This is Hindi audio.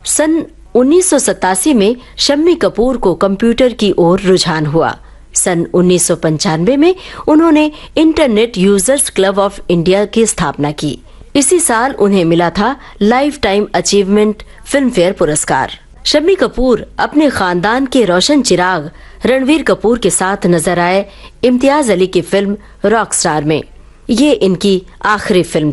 सन 1987 में शम्मी कपूर को कंप्यूटर की ओर रुझान हुआ। सन 1995 में उन्होंने internet users club of India की स्थापना की। इसी साल उन्हें मिला था life time achievement film fair पुरस्कार। शम्मी कपूर अपने खानदान के रोशन चिराग रणवीर कपूर के साथ नजर आए इम्तियाज अली की फिल्म रॉकस्टार में। ये इनकी आखिरी फिल्म